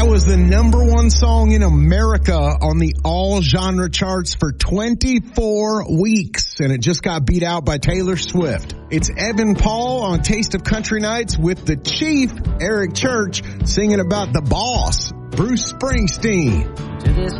was the number one song in America on the all genre charts for 24 weeks, and it just got beat out by Taylor Swift. It's Evan Paul on Taste of Country Nights with the Chief, Eric Church, singing about the boss, Bruce Springsteen. To this